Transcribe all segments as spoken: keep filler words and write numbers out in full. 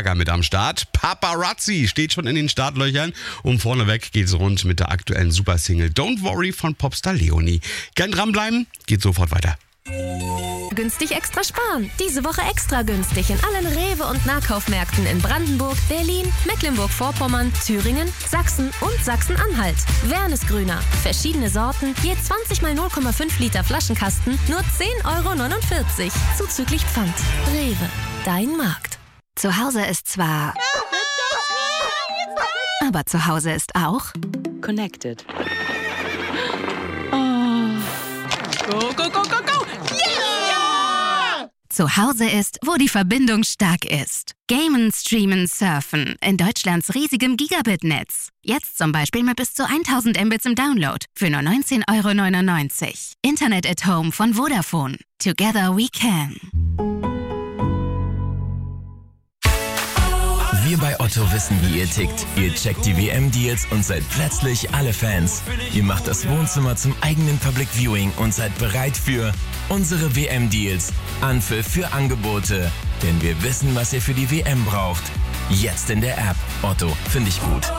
Schlager mit am Start. Paparazzi steht schon in den Startlöchern und vorneweg geht's rund mit der aktuellen Supersingle Don't Worry von Popstar Leonie. Gern dranbleiben, geht sofort weiter. Günstig extra sparen. Diese Woche extra günstig in allen Rewe- und Nahkaufmärkten in Brandenburg, Berlin, Mecklenburg-Vorpommern, Thüringen, Sachsen und Sachsen-Anhalt. Wernesgrüner. Verschiedene Sorten, je zwanzig mal null Komma fünf Liter Flaschenkasten, nur zehn Euro neunundvierzig. Zuzüglich Pfand. Rewe. Dein Markt. Zu Hause ist zwar... Aber zu Hause ist auch... Connected. Go, go, go, go, go! Yeah! Zu Hause ist, wo die Verbindung stark ist. Gamen, streamen, surfen in Deutschlands riesigem Gigabit-Netz. Jetzt zum Beispiel mit bis zu tausend Mbits im Download für nur neunzehn Euro neunundneunzig. Internet at Home von Vodafone. Together we can. Wir bei Otto wissen, wie ihr tickt. Ihr checkt die W M-Deals und seid plötzlich alle Fans. Ihr macht das Wohnzimmer zum eigenen Public Viewing und seid bereit für unsere W M-Deals. Anpfiff für Angebote. Denn wir wissen, was ihr für die W M braucht. Jetzt in der App. Otto, finde ich gut.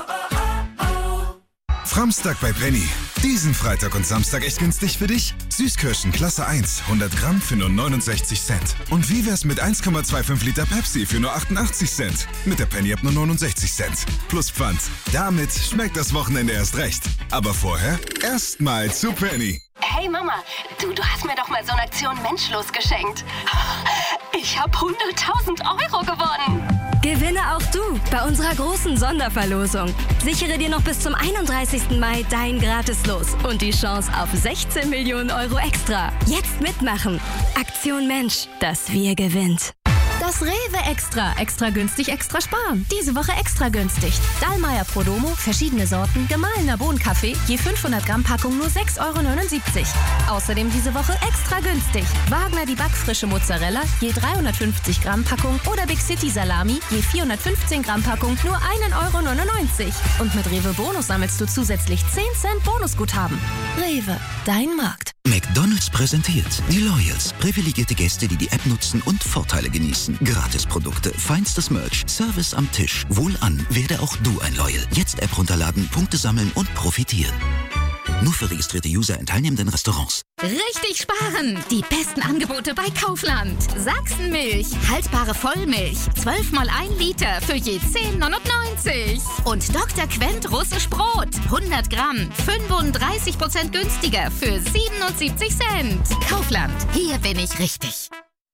Framstag bei Penny. Diesen Freitag und Samstag echt günstig für dich? Süßkirschen Klasse eins, hundert Gramm für nur neunundsechzig Cent. Und wie wär's mit eins Komma fünfundzwanzig Liter Pepsi für nur achtundachtzig Cent? Mit der Penny App nur neunundsechzig Cent. Plus Pfand. Damit schmeckt das Wochenende erst recht. Aber vorher erstmal zu Penny. Hey Mama, du, du hast mir doch mal so eine Aktion Menschlos geschenkt. Ich habe hunderttausend Euro gewonnen. Gewinne auch du bei unserer großen Sonderverlosung. Sichere dir noch bis zum einunddreißigsten Mai dein Gratislos und die Chance auf sechzehn Millionen Euro extra. Jetzt mitmachen. Aktion Mensch, das Wir gewinnt. Das Rewe Extra. Extra günstig, extra sparen. Diese Woche extra günstig. Dallmayr Prodomo, verschiedene Sorten, gemahlener Bohnenkaffee, je fünfhundert Gramm Packung nur sechs Euro neunundsiebzig. Außerdem diese Woche extra günstig. Wagner die backfrische Mozzarella, je dreihundertfünfzig Gramm Packung oder Big City Salami, je vierhundertfünfzehn Gramm Packung nur ein Euro neunundneunzig. Und mit Rewe Bonus sammelst du zusätzlich zehn Cent Bonusguthaben. Rewe, dein Markt. McDonald's präsentiert die Loyals. Privilegierte Gäste, die die App nutzen und Vorteile genießen. Gratisprodukte, feinstes Merch, Service am Tisch. Wohlan, werde auch du ein Loyal. Jetzt App runterladen, Punkte sammeln und profitieren. Nur für registrierte User in teilnehmenden Restaurants. Richtig sparen! Die besten Angebote bei Kaufland. Sachsenmilch, haltbare Vollmilch, zwölf mal ein Liter für je zehn neunundneunzig. Und Doktor Quent russisch Brot, hundert Gramm, fünfunddreißig Prozent günstiger für siebenundsiebzig Cent. Kaufland, hier bin ich richtig.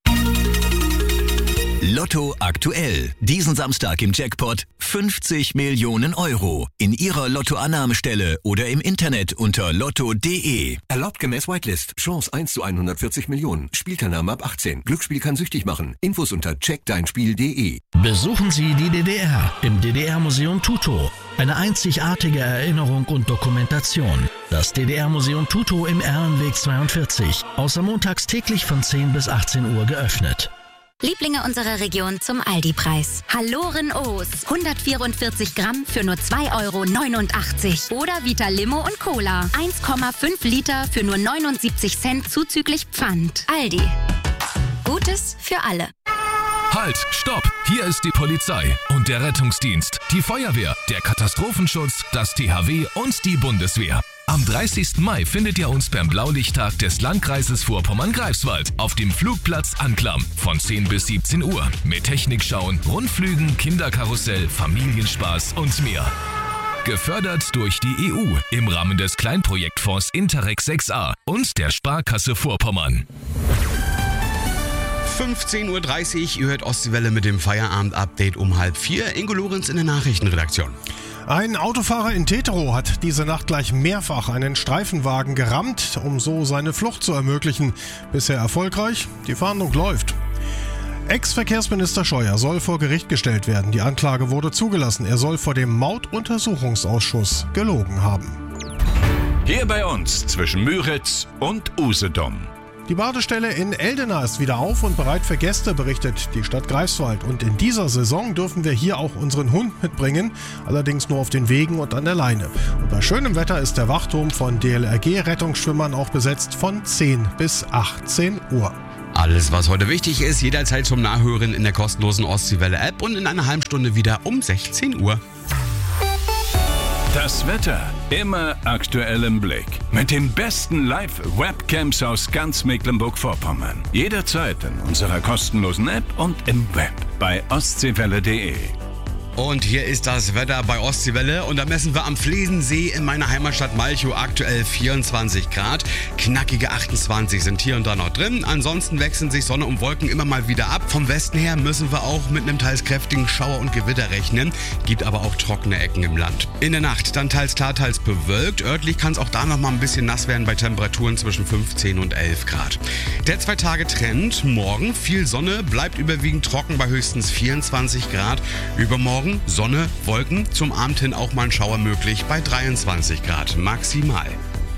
Lotto aktuell. Diesen Samstag im Jackpot fünfzig Millionen Euro. In Ihrer Lottoannahmestelle oder im Internet unter lotto punkt de. Erlaubt gemäß Whitelist. Chance eins zu hundertvierzig Millionen. Spielteilnahme ab achtzehn. Glücksspiel kann süchtig machen. Infos unter check dein spiel punkt de. Besuchen Sie die D D R im D D R-Museum Tutow. Eine einzigartige Erinnerung und Dokumentation. Das D D R-Museum Tutow im Erlenweg zweiundvierzig. Außer montags täglich von zehn bis achtzehn Uhr geöffnet. Lieblinge unserer Region zum Aldi-Preis. Halloren O's. hundertvierundvierzig Gramm für nur zwei Euro neunundachtzig. Oder Vita Limo und Cola. eins Komma fünf Liter für nur neunundsiebzig Cent zuzüglich Pfand. Aldi. Gutes für alle. Halt, stopp! Hier ist die Polizei und der Rettungsdienst, die Feuerwehr, der Katastrophenschutz, das T H W und die Bundeswehr. Am dreißigsten Mai findet ihr uns beim Blaulichttag des Landkreises Vorpommern-Greifswald auf dem Flugplatz Anklam von zehn bis siebzehn Uhr mit Technikschauen, Rundflügen, Kinderkarussell, Familienspaß und mehr. Gefördert durch die E U im Rahmen des Kleinprojektfonds Interreg sechs a und der Sparkasse Vorpommern. fünfzehn Uhr dreißig, ihr hört Ostseewelle mit dem Feierabend-Update um halb vier. Ingo Lorenz in der Nachrichtenredaktion. Ein Autofahrer in Teterow hat diese Nacht gleich mehrfach einen Streifenwagen gerammt, um so seine Flucht zu ermöglichen. Bisher erfolgreich, die Fahndung läuft. Ex-Verkehrsminister Scheuer soll vor Gericht gestellt werden. Die Anklage wurde zugelassen. Er soll vor dem Mautuntersuchungsausschuss gelogen haben. Hier bei uns zwischen Müritz und Usedom. Die Badestelle in Eldena ist wieder auf und bereit für Gäste, berichtet die Stadt Greifswald. Und in dieser Saison dürfen wir hier auch unseren Hund mitbringen, allerdings nur auf den Wegen und an der Leine. Und bei schönem Wetter ist der Wachturm von D L R G-Rettungsschwimmern auch besetzt von zehn bis achtzehn Uhr. Alles, was heute wichtig ist, jederzeit zum Nachhören in der kostenlosen Ostseewelle-App und in einer halben Stunde wieder um sechzehn Uhr. Das Wetter immer aktuell im Blick. Mit den besten Live-Webcams aus ganz Mecklenburg-Vorpommern. Jederzeit in unserer kostenlosen App und im Web bei ostseewelle punkt de. Und hier ist das Wetter bei Ostseewelle und da messen wir am Flesensee in meiner Heimatstadt Malchow aktuell vierundzwanzig Grad. Knackige achtundzwanzig sind hier und da noch drin. Ansonsten wechseln sich Sonne und Wolken immer mal wieder ab. Vom Westen her müssen wir auch mit einem teils kräftigen Schauer und Gewitter rechnen. Gibt aber auch trockene Ecken im Land. In der Nacht dann teils klar, teils bewölkt. Örtlich kann es auch da noch mal ein bisschen nass werden bei Temperaturen zwischen fünfzehn und elf Grad. Der Zwei-Tage-Trend: morgen viel Sonne, bleibt überwiegend trocken bei höchstens vierundzwanzig Grad. Übermorgen Sonne, Wolken, zum Abend hin auch mal ein Schauer möglich bei dreiundzwanzig Grad maximal.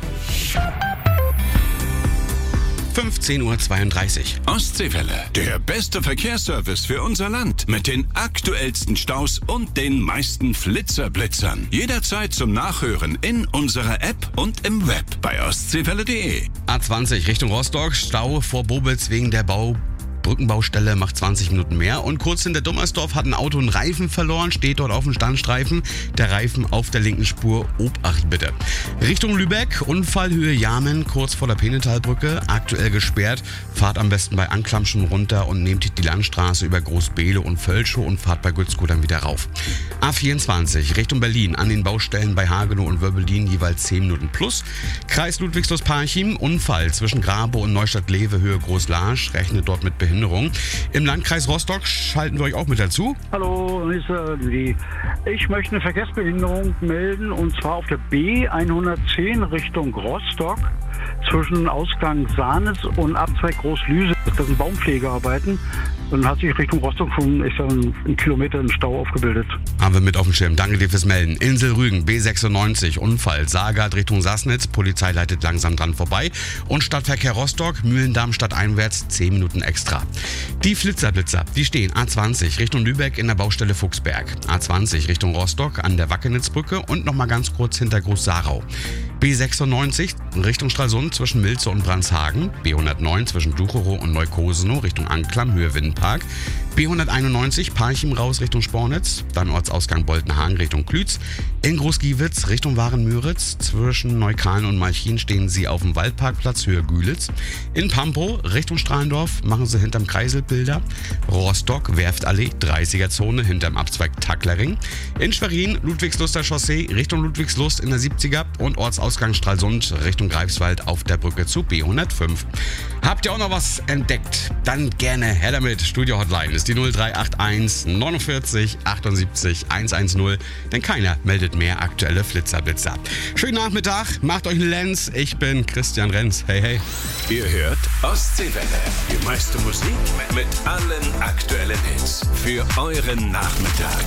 fünfzehn Uhr zweiunddreißig. Ostseewelle, der beste Verkehrsservice für unser Land. Mit den aktuellsten Staus und den meisten Flitzerblitzern. Jederzeit zum Nachhören in unserer App und im Web bei ostseewelle punkt de. A zwanzig Richtung Rostock, Stau vor Bobitz wegen der Bau. Brückenbaustelle macht zwanzig Minuten mehr. Und kurz hinter Dummersdorf hat ein Auto einen Reifen verloren, steht dort auf dem Standstreifen. Der Reifen auf der linken Spur, Obacht bitte. Richtung Lübeck, Unfallhöhe Jamen, kurz vor der Penetalbrücke, aktuell gesperrt. Fahrt am besten bei Anklam schon runter und nehmt die Landstraße über Großbehle und Völschow und fahrt bei Gützkow dann wieder rauf. A vierundzwanzig Richtung Berlin, an den Baustellen bei Hagenow und Wörbelin jeweils zehn Minuten plus. Kreis Ludwigslust-Parchim, Unfall zwischen Grabe und Neustadt-Lewe, Höhe Groß-Larsch, rechnet dort mit Behinderung. Im Landkreis Rostock schalten wir euch auch mit dazu. Hallo, hier ist Lee. Ich möchte eine Verkehrsbehinderung melden und zwar auf der B hundertzehn Richtung Rostock zwischen Ausgang Sahnes und Abzweig Großlüse. Das sind Baumpflegearbeiten. Dann hat sich Richtung Rostock schon ich sag, einen Kilometer einen Stau aufgebildet. Haben wir mit auf dem Schirm. Danke dir fürs Melden. Insel Rügen, B sechsundneunzig, Unfall. Saargard Richtung Sassnitz, Polizei leitet langsam dran vorbei. Und Stadtverkehr Rostock, Mühlendamm stadteinwärts, zehn Minuten extra. Die Flitzerblitzer, die stehen A zwanzig Richtung Lübeck in der Baustelle Fuchsberg. A zwanzig Richtung Rostock an der Wackenitzbrücke und nochmal ganz kurz hinter Groß-Sarau. B sechsundneunzig Richtung Stralsund zwischen Milze und Brandshagen. B hundertneun zwischen Ducherow und Neukosenow Richtung Anklam, Höhe Winnpark. B hunderteinundneunzig Parchim raus Richtung Spornitz, dann Ortsausgang Boltenhagen Richtung Klütz. In Großgiewitz Richtung Waren-Müritz, zwischen Neukalen und Malchin stehen sie auf dem Waldparkplatz Höhe Gülitz. In Pampow Richtung Strahlendorf machen sie hinterm Kreiselbilder. Rostock Werftallee, dreißiger Zone hinterm Abzweig Tacklering. In Schwerin Ludwigsluster Chaussee Richtung Ludwigslust in der siebziger und Ortsausgang Stralsund Richtung Greifswald auf der Brücke zu B hundertfünf. Habt ihr auch noch was entdeckt? Dann gerne her damit. Studio Hotline ist die null drei acht eins neunundvierzig achtundsiebzig hundertzehn, denn keiner meldet mehr aktuelle Flitzerblitzer. Schönen Nachmittag, macht euch einen Lenz. Ich bin Christian Renz. Hey, hey. Ihr hört Ostseewelle. Die meiste Musik mit allen aktuellen Hits für euren Nachmittag.